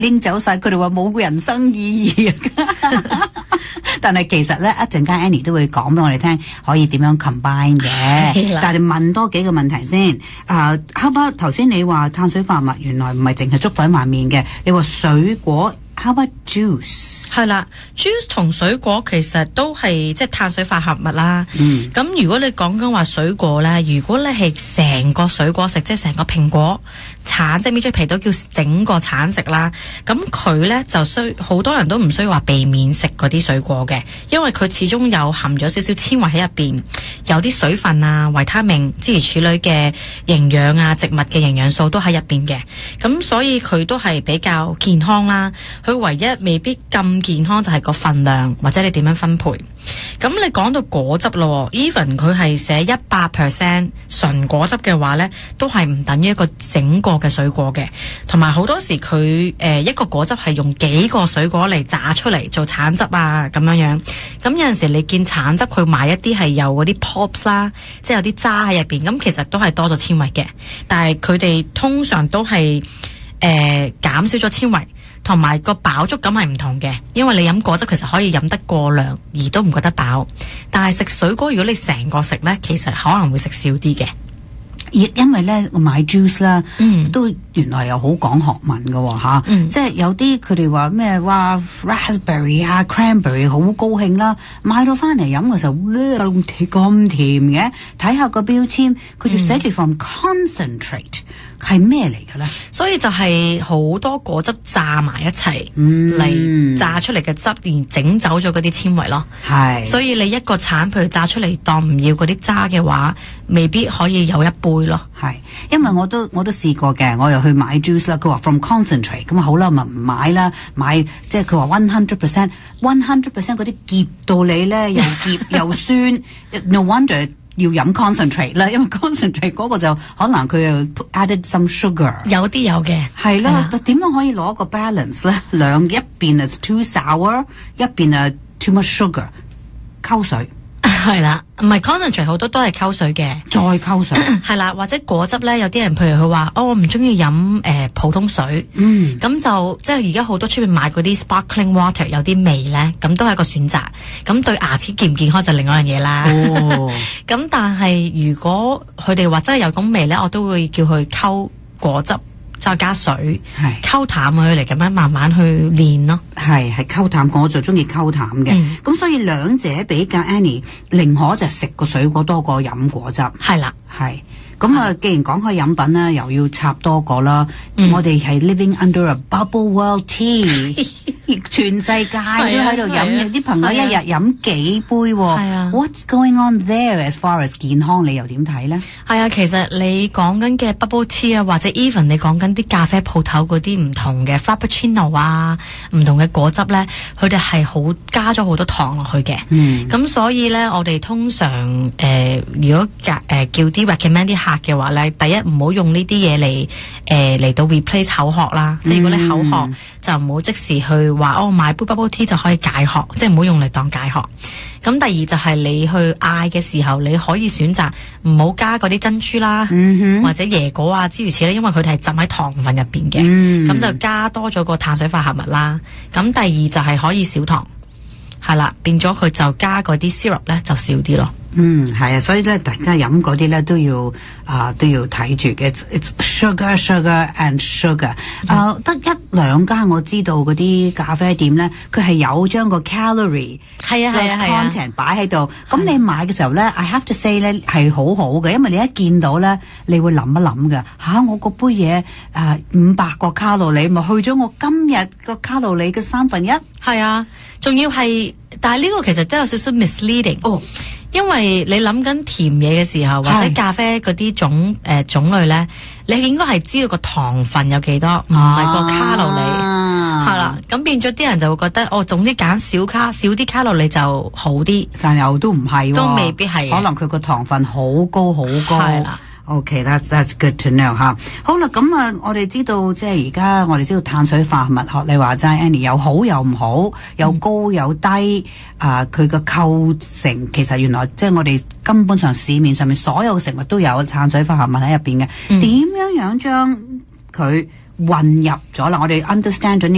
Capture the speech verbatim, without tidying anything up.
拎走晒，佢哋話冇人生意義啊。但係其實咧，一陣間 Annie 都會講俾我哋聽，可以點樣 combine 嘅。但係問多幾個問題先。啊、uh, ，how about 頭先你話碳水化合物原來唔係淨係粥粉滑麵嘅，你話水果 how about juice？ 係啦 ，juice 同水果其實都係即係碳水化合物啦。嗯，咁如果你講緊話水果咧，如果你係成個水果食，即係成個蘋果、橙，即係搣咗皮都叫整個橙食啦。咁佢咧就需好多人都唔需要話避免食嗰啲水果嘅，因為佢始終有含咗少少纖維喺入邊，有啲水分啊、維他命諸如此類嘅營養啊、植物嘅營養素都喺入邊嘅。咁所以佢都係比較健康啦。佢唯一未必咁健康就係個份量或者你點樣分配。咁你講到果汁咯 ，even 佢係寫一百 percent 純果汁嘅話呢，都係唔等於一個整個嘅水果嘅。同埋好多時佢誒、呃、一個果汁係用幾個水果嚟榨出嚟做橙汁啊咁樣樣。咁有陣時你見橙汁佢買一啲係有嗰啲 pops 啦，即係有啲渣喺入邊，咁其實都係多咗纖維嘅。但係佢哋通常都係誒減少咗纖維。同埋個飽足感係唔同嘅，因為你飲果汁其實可以飲得過量而都唔覺得飽，但係食水果如果你成個食呢，其實可能會食少啲嘅。 因為咧，我買 juice 啦、 嗯， 都原來又好講學問㗎喎、啊嗯、即係有啲佢哋話咩話 raspberry 啊 cranberry 好高興啦，買到翻嚟飲嘅時候咁甜嘅，睇下個標籤佢就寫住 from concentrate。係咩嚟嘅咧？ 所以就係好多果汁榨埋一齊嚟榨出嚟嘅汁，而整走咗嗰啲纖維咯。係，所以你一個橙，譬如榨出嚟當唔要嗰啲渣嘅話，未必可以有一杯咯。 係，因為我都我都試過嘅，我又去買 juice 啦。佢話 from concentrate， 咁啊好啦，咪唔買啦。買即係佢話 one hundred percent，one hundred percent 嗰啲澀到你咧，又澀又酸，no wonder。要飲 concentrate 啦，因為 concentrate 嗰個就可能佢又 added some sugar， 有啲有嘅， 係啦。但點樣可以攞個 balance 咧？兩一邊係 too sour， 一邊係 too much sugar， 溝水。 係啦，唔係 concentrate 好多都係溝水嘅， 再溝水係啦，或者果汁咧，有啲人譬如佢話哦，我唔中意飲誒普通水， 嗯，咁就即係而家好多出面買嗰啲 sparkling water 有啲味咧，咁都係一個選擇。咁對牙齒健唔健康就另外一樣嘢啦。哦，咁但係如果佢哋話真係有種味咧，我都會叫佢溝果汁。再加水，溝淡佢嚟咁樣慢慢去練咯。係係溝淡，我就中意溝淡嘅。咁、嗯、所以兩者比較 ，Annie 寧可就食個水果多過飲果汁。係啦，係。咁啊，既然講開飲品啦，又要插多個啦。嗯、我哋係 living under a bubble world tea， 全世界都喺度飲嘅，啲、啊、朋友一日飲幾杯。係啊 ，What's going on there as far as 健康？你又點睇咧？係啊，其實你講緊嘅 bubble tea 啊，或者 even 你講緊啲咖啡鋪頭嗰啲唔同嘅 frappuccino 啊，唔同嘅果汁咧，佢哋係好加咗好多糖落去嘅。嗯，咁所以咧，我哋通常誒、呃，如果誒、呃、叫啲 recommend 啲客嘅話咧，第一唔好用呢啲嘢嚟誒嚟到 replace 口渴啦。嗯、即係如果你口渴，就唔好即時去話哦買杯 bubble tea 就可以解渴，即係唔好用嚟當解渴。咁第二就係你去嗌嘅時候，你可以選擇唔好加嗰啲珍珠啦，嗯、或者椰果啊諸如此類，因為佢哋係浸喺糖分入邊嘅，咁、嗯、就加多咗個碳水化合物啦。咁第二就係可以少糖，係啦，變咗佢就加嗰啲 syrup 咧就少啲咯。嗯，係啊，所以咧，大家飲嗰啲咧都要啊、呃、都要睇住嘅。It's, it's sugar, sugar and sugar。啊、呃，得一兩間我知道嗰啲咖啡店咧，佢係有將個 calorie 係啊係啊係啊 content 擺喺度。咁你買嘅時候咧 ，I have to say 咧係好好嘅，因為你一見到咧，你會諗一諗嘅吓，我嗰杯嘢啊五百個卡路里，咪去咗我今日個卡路里嘅三分一。係啊，仲要係，但係呢個其實都有少少 misleading。哦。因為你諗緊甜嘢嘅時候，或者咖啡嗰啲種誒、呃、種類咧，你應該係知道個糖分有幾多，唔係個卡路里，係啦。咁變咗啲人就會覺得，哦，總之揀少卡少啲卡路里就好啲，但又都唔係、哦，都未必係，可能佢個糖分好高好高。係啦。OK, that's that's good to know 吓。好啦，咁啊，我哋知道即係而家我哋知道碳水化合物學你話齋 Annie 有好有唔好，有高有低啊，佢個構成其實原來即係我哋根本上市面上面所有食物都有碳水化合物喺入邊嘅。點樣樣將佢混入咗啦？我哋 understand 咗呢